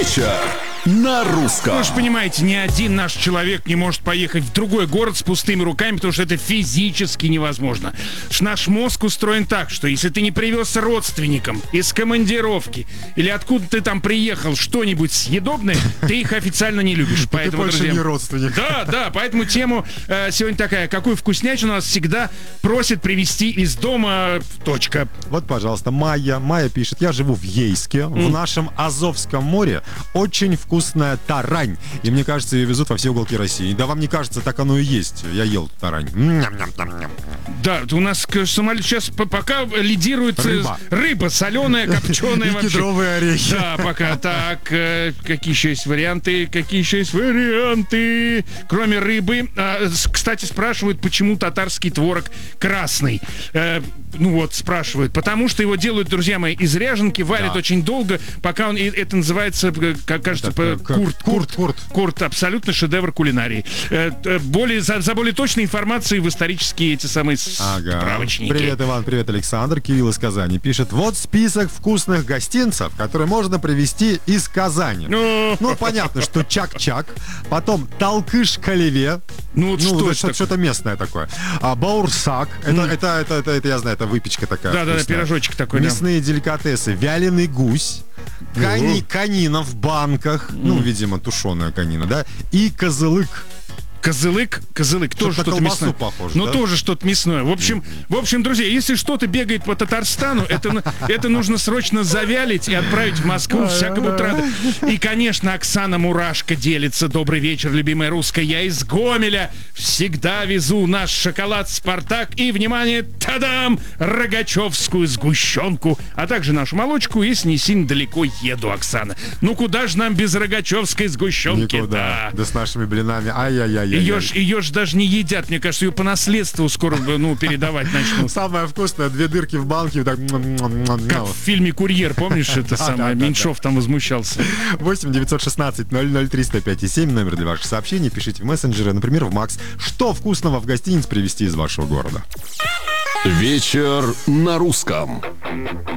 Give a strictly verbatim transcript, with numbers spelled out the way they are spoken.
Вечер на русском. Вы же понимаете, ни один наш человек не может поехать в другой город с пустыми руками, потому что это физически невозможно. Ш- Наш мозг устроен так, что если ты не привез родственникам из командировки или откуда ты там приехал что-нибудь съедобное, ты их официально не любишь. Поэтому, больше друзья, не родственник. Да, да, поэтому тему э, сегодня такая. Какую вкуснячину нас всегда просит привезти из дома. Точка. Вот, пожалуйста, Майя. Майя пишет: я живу в Ейске, в нашем Азовском море. Очень вкусная тарань. И мне кажется, ее везут во все уголки России. Да вам не кажется, так оно и есть. Я ел тарань. Ням-ням-ням-ням. Да, у нас к- Сомали сейчас п- пока лидирует э, Рыба. рыба соленая, копченая И вообще. кедровые орехи. Да, пока так. э, Какие еще есть варианты? Какие еще есть варианты? Кроме рыбы. А, с- Кстати, спрашивают, почему татарский творог красный. Э, Ну вот, спрашивают. Потому что его делают, друзья мои, из ряженки, варят Да. очень долго, пока он... и Это называется, э, как кажется, Это, по- э, как- курт. курт, курт. Курт, абсолютно шедевр кулинарии. Э, э, Более, за, за более точной информацией в исторические эти самые с- Ага. справочники. Привет, Иван, привет, Александр. Кирилл из Казани пишет: вот список вкусных гостинцев, которые можно привезти из Казани. Ну, Ну, понятно, что чак-чак, потом талкыш-калеве. Ну, вот что это это что- такое? что-то местное такое. А, баурсак. Это, М. это, это, это, это, я знаю, это выпечка такая. Да-да-да, вкусная. пирожочек такой, да. Мясные деликатесы. Вяленый гусь. Кани, О. канина в банках. Ну, видимо, тушеная канина, да. И козылык. Козылык, козылык, тоже на что-то колбасу мясное. похоже, Ну, да? тоже что-то мясное. В общем, в общем, друзья, если что-то бегает по Татарстану, это, на- это нужно срочно завялить и отправить в Москву всякому траду. И, конечно, Оксана Мурашко делится. Добрый вечер, любимая русская. Я из Гомеля всегда везу наш шоколад «Спартак» и, внимание, тадам, рогачевскую сгущенку, а также нашу молочку, если не сильно далеко еду, Оксана. Ну, куда же нам без рогачевской сгущенки? Никуда. Да. Да с нашими блинами. Ай-яй-яй. Ее ж, ее ж даже не едят, мне кажется, ее по наследству скоро ну, передавать начнут. Самое вкусное, две дырки в банке. Так... Как в фильме «Курьер», помнишь, это Да, самое, да, да, Меньшов там возмущался. восемь девятьсот шестнадцать ноль ноль триста пять и семь, номер для ваших сообщений. Пишите в мессенджеры, например, в Макс. Что вкусного в гостиниц привезти из вашего города? Вечер на русском.